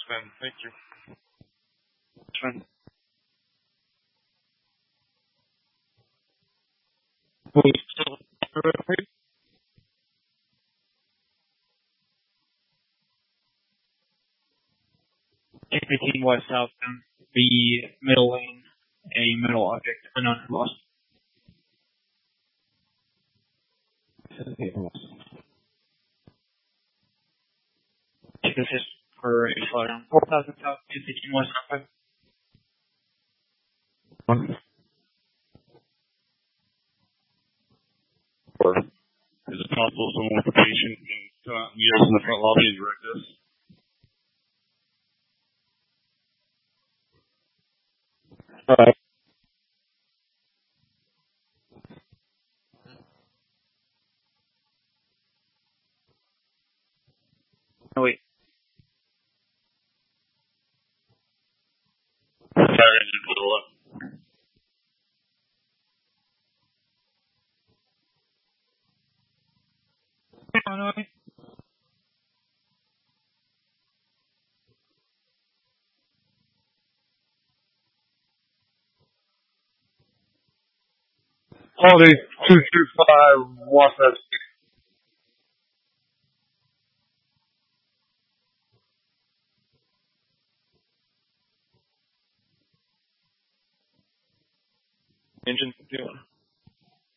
then. Thank you. Fine. Fifteen west southbound, the middle lane, a metal object unknown or lost. This is for a flight on 4,000 south, 215 west southbound. Or is it possible someone with a patient can come out and meet us in the front lobby and direct us? Alright. Oh, wait. Fire engine to the left. Illinois. Quality 225 Wasatch. Engine 51.